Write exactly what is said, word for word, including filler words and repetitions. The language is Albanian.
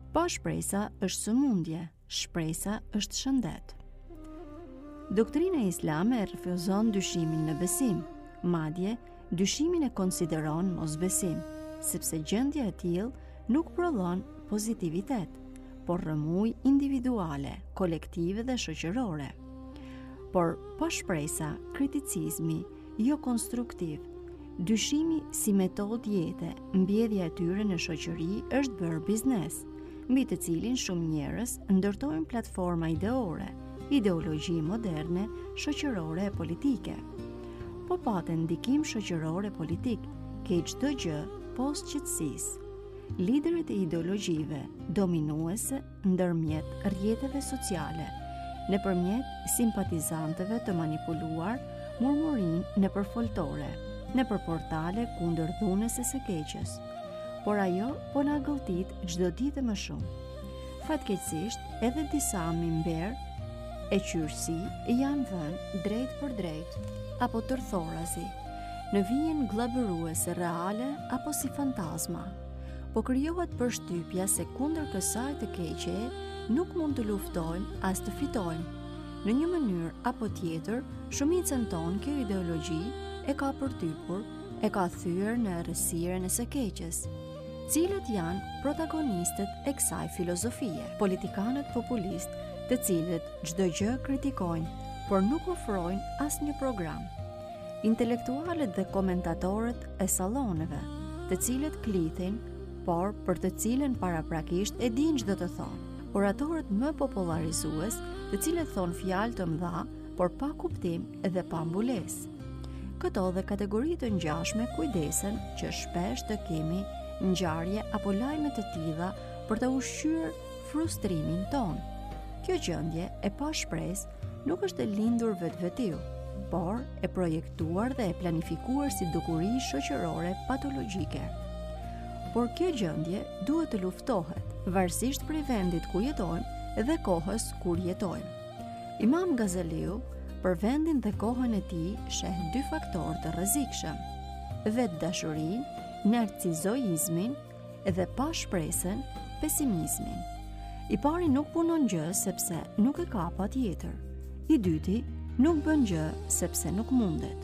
Pa shpresa është sëmundje, shpresa është shëndet. Doktrina islame refuzon dyshimin në besim, madje dyshimin e konsideron mosbesim, sepse gjendja e tillë nuk prodhon pozitivitet, por rrëmuj individuale, kolektive dhe shoqërore. Por pa shpresa, kriticizmi jo konstruktiv, dyshimi si metodë jete, mbjedhja e tyre në shoqëri është bërë biznes, mbi të cilin shumë njerëz ndërtojnë platforma ideore, ideologji moderne, shoqërore e politike. Po patën ndikim shoqëror e politik, ke çdo gjë post qetësisë. Liderët e ideologjive dominuese ndërmjet rrjeteve sociale, nëpërmjet simpatizantëve të manipuluar, murmurin nëpër foltore, nëpër portale kundër dhunës së keqes. Por ajo po na gëlltit çdo ditë më shumë. Fatkeqësisht, edhe disa mimber e qyrësi janë vënë drejt për drejt, apo tërthorazi, në vijen glabëruese reale apo si fantazma. Po krijohet përshtypja se kundër kësaj të keqe nuk mund të luftojmë as të fitojmë. Në një mënyrë apo tjetër, shumicën tonë kjo ideologji e ka përtypur, e ka thyer në errësirën e së keqes. Cilët janë protagonistët e kësaj filozofie? Politikanët populist, të cilët çdo gjë kritikojnë, por nuk ofrojnë asnjë program. Intelektualët dhe komentatorët e salloneve, të cilët klithin, por për të cilën paraprakisht e dinë ç'do të thonë. Oratorët më popularizues, të cilët thonë fjalë të mëdha, por pa kuptim dhe pa mbulesë. Këto dhe kategori të ngjashme kujdesen që shpesh të kemi ngjarje apo lajme të tilla për të ushqyer frustrimin ton. Kjo gjendje e pa shpresë nuk është e lindur vetvetiu, por e projektuar dhe e planifikuar si dukuri shoqërore patologjike. Por kjo gjendje duhet të luftohet, varësisht prej vendit ku jetojmë dhe kohës kur jetojmë. Imam Gazaliu për vendin dhe kohën e tij sheh dy faktorë të rrezikshëm: vetë dashurinë, narcizoizmin dhe pa shpresën, pesimizmin. I pari nuk punon gjë sepse nuk e ka patjetër. I dyti nuk bën gjë sepse nuk mundet.